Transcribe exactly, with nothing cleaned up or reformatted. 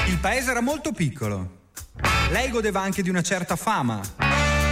Il paese era molto piccolo. Lei godeva anche di una certa fama.